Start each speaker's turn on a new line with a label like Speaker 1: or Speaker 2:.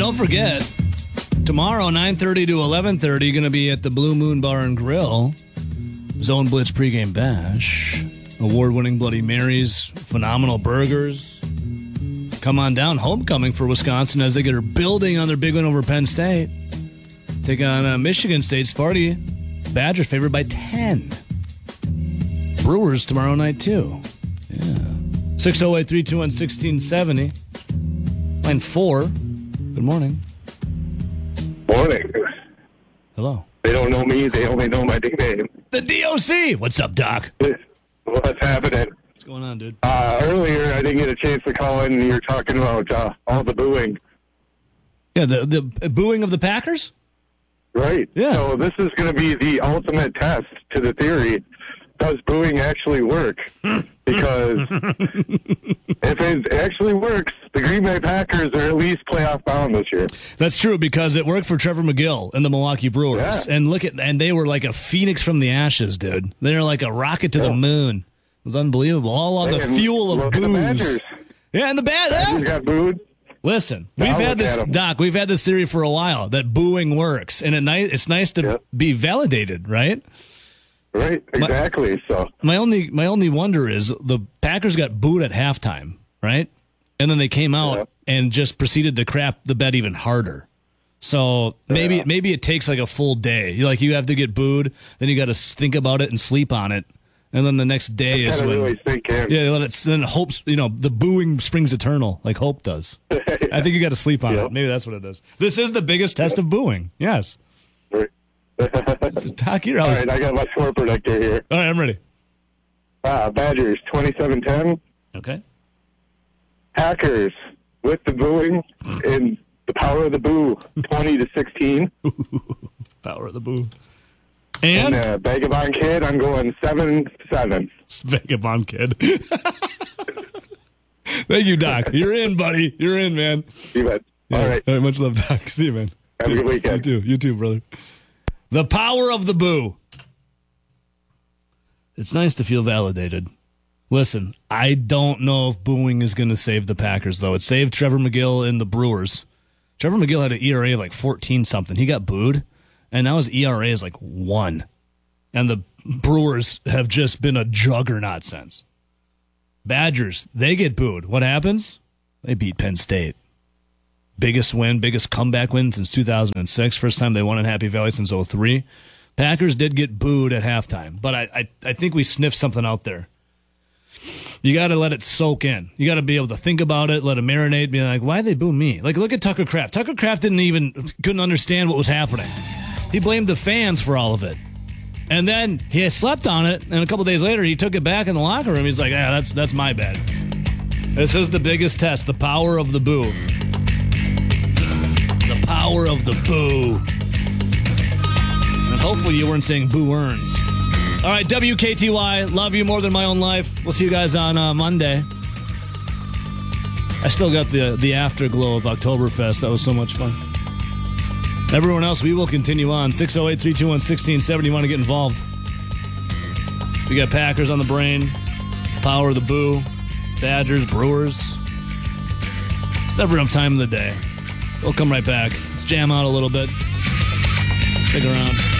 Speaker 1: don't forget, tomorrow, 9:30 to 11:30, going to be at the Blue Moon Bar and Grill. Zone Blitz pregame bash. Award-winning Bloody Marys. Phenomenal burgers. Come on down. Homecoming for Wisconsin as they get her building on their big win over Penn State. Take on Michigan State. Sparty. Badgers favored by 10. Brewers tomorrow night, too. Yeah. 608-321-1670. Line 4. Good morning.
Speaker 2: Morning.
Speaker 1: Hello.
Speaker 2: They don't know me. They only know my nickname.
Speaker 1: The DOC. What's up, Doc?
Speaker 2: What's happening?
Speaker 1: What's going on, dude?
Speaker 2: Earlier, I didn't get a chance to call in, and you were talking about all the booing.
Speaker 1: Yeah, the booing of the Packers?
Speaker 2: Right.
Speaker 1: Yeah.
Speaker 2: So this is going to be the ultimate test to the theory. Does booing actually work? Because if it actually works, the Green Bay Packers are at least playoff bound this year.
Speaker 1: That's true, because it worked for Trevor McGill and the Milwaukee Brewers.
Speaker 2: Yeah.
Speaker 1: And they were like a phoenix from the ashes, dude. They were like a rocket to the moon. It was unbelievable. All on the fuel of booze. Yeah, and the
Speaker 2: Badgers got booed.
Speaker 1: Listen, we've had this theory for a while that booing works, and it's nice to be validated, right?
Speaker 2: Right, exactly.
Speaker 1: My only wonder is the Packers got booed at halftime, right? And then they came out and just proceeded to crap the bed even harder. So maybe it takes like a full day. You have to get booed, then you got to think about it and sleep on it, and then the next day is when
Speaker 2: really sink in.
Speaker 1: then hope's the booing springs eternal like hope does. I think you got to sleep on it. Maybe that's what it is. This is the biggest test of booing. Yes.
Speaker 2: Right.
Speaker 1: Doc,
Speaker 2: all right, I got my score predictor here.
Speaker 1: All right, I'm ready.
Speaker 2: Badgers 27-10.
Speaker 1: Okay.
Speaker 2: Packers with the booing and the power of the boo 20-16.
Speaker 1: Power of the boo. And
Speaker 2: Vagabond Kid, I'm going 7-7.
Speaker 1: Vagabond Kid. Thank you, Doc. You're in, buddy. You're in, man.
Speaker 2: You bet.
Speaker 1: Yeah.
Speaker 2: All right.
Speaker 1: Much love, Doc. See you, man.
Speaker 2: Have a good weekend.
Speaker 1: You too, brother. The power of the boo. It's nice to feel validated. Listen, I don't know if booing is going to save the Packers, though. It saved Trevor McGill and the Brewers. Trevor McGill had an ERA of like 14-something. He got booed, and now his ERA is like 1. And the Brewers have just been a juggernaut since. Badgers, they get booed. What happens? They beat Penn State. Biggest win, biggest comeback win since 2006. First time they won in Happy Valley since 2003. Packers did get booed at halftime, but I think we sniffed something out there. You got to let it soak in. You got to be able to think about it, let it marinate, be like, why'd they boo me? Like, look at Tucker Kraft. Tucker Kraft couldn't understand what was happening. He blamed the fans for all of it. And then he slept on it, and a couple days later, he took it back in the locker room. He's like, that's my bad. This is the biggest test, the power of the boo. The power of the boo. And hopefully you weren't saying boo earns. All right, WKTY, love you more than my own life. We'll see you guys on Monday. I still got the afterglow of Oktoberfest. That was so much fun. Everyone else, we will continue on. 608-321-1670. You want to get involved? We got Packers on the brain. Power of the boo. Badgers, Brewers. Never enough time in the day. We'll come right back. Let's jam out a little bit. Stick around.